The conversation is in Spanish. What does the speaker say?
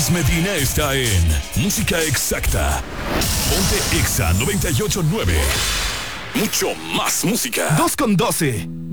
Luis Medina está en Música Exacta. Ponte Exa 98.9. Mucho más música. 2:12.